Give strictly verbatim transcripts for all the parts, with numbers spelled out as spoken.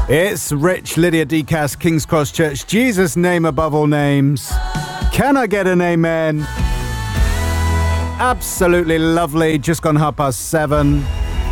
It's Rich, Lydia Decas, King's Cross Church. Jesus' name above all names. Can I get an amen? Absolutely lovely. Just gone half past seven.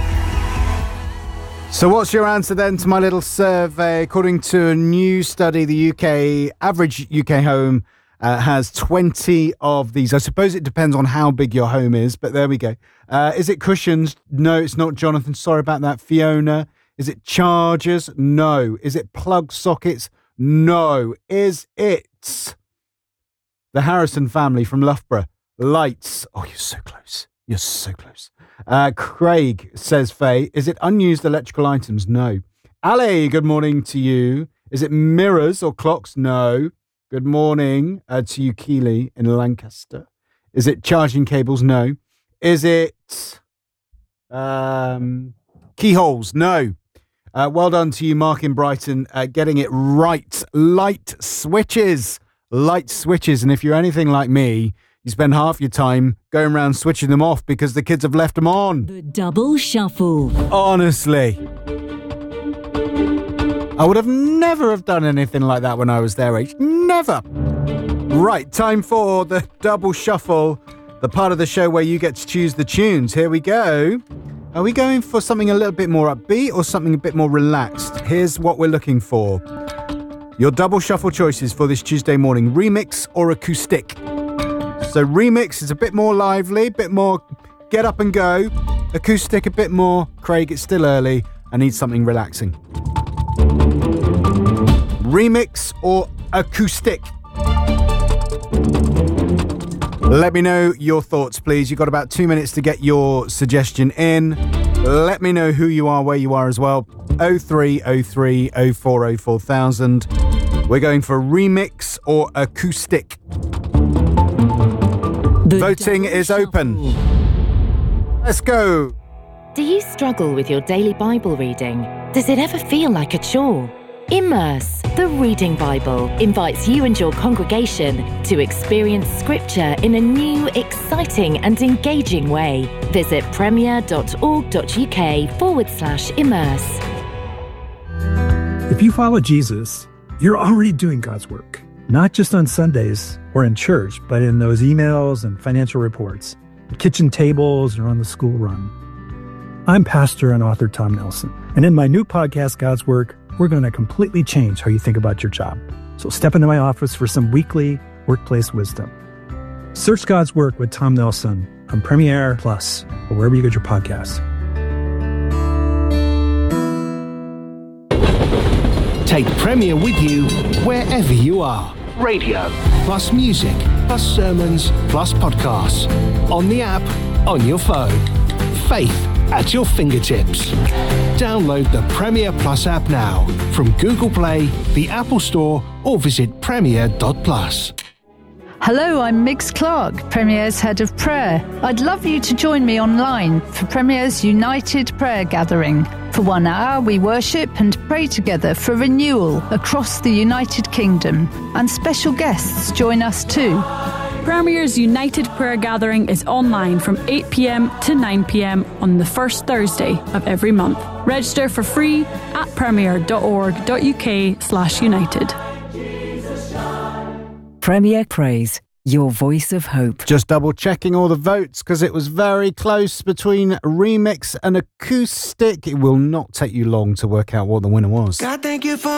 So what's your answer then to my little survey? According to a new study, the U K, average U K home uh, has twenty of these. I suppose it depends on how big your home is, but there we go. Uh, is it cushions? No, it's not, Jonathan. Sorry about that. Fiona. Is it chargers? No. Is it plug sockets? No. Is it the Harrison family from Loughborough? Lights. Oh, you're so close. You're so close. Uh, Craig says, Faye, is it unused electrical items? No. Ali, good morning to you. Is it mirrors or clocks? No. Good morning uh, to you, Keeley in Lancaster. Is it charging cables? No. Is it um, keyholes? No. Uh, well done to you, Mark in Brighton, uh, getting it right. Light switches. Light switches. And if you're anything like me, you spend half your time going around switching them off because the kids have left them on. The double shuffle. Honestly. I would have never have done anything like that when I was their age. Never. Right, time for the double shuffle, the part of the show where you get to choose the tunes. Here we go. Are we going for something a little bit more upbeat or something a bit more relaxed? Here's what we're looking for. Your double shuffle choices for this Tuesday morning, remix or acoustic. So remix is a bit more lively, a bit more get up and go. Acoustic a bit more, Craig, it's still early, I need something relaxing. Remix or acoustic? Let me know your thoughts, please. You've got about two minutes to get your suggestion in. Let me know who you are, where you are as well. oh three oh three oh four oh four thousand. We're going for remix or acoustic. The voting is open. Let's go. Do you struggle with your daily Bible reading? Does it ever feel like a chore? Immerse, the Reading Bible, invites you and your congregation to experience Scripture in a new, exciting and engaging way. Visit premier.org.uk forward slash immerse. If you follow Jesus, you're already doing God's work, not just on Sundays or in church, but in those emails and financial reports, kitchen tables, or on the school run. I'm pastor and author Tom Nelson, and in my new podcast, God's Work, we're going to completely change how you think about your job. So step into my office for some weekly workplace wisdom. Search God's Work with Tom Nelson on Premiere Plus or wherever you get your podcasts. Take Premier with you wherever you are. Radio, plus music, plus sermons, plus podcasts. On the app, on your phone. Faith at your fingertips. Download the Premier Plus app now from Google Play, the Apple Store, or visit premier dot plus. Hello, I'm Miggs Clark, Premier's Head of Prayer. I'd love you to join me online for Premier's United Prayer Gathering. For one hour, we worship and pray together for renewal across the United Kingdom. And special guests join us too. Premier's United Prayer Gathering is online from eight p.m. to nine p.m. on the first Thursday of every month. Register for free at premier.org.uk slash united. Premier Praise, your voice of hope. Just double checking all the votes because it was very close between remix and acoustic. It will not take you long to work out what the winner was. God, thank you for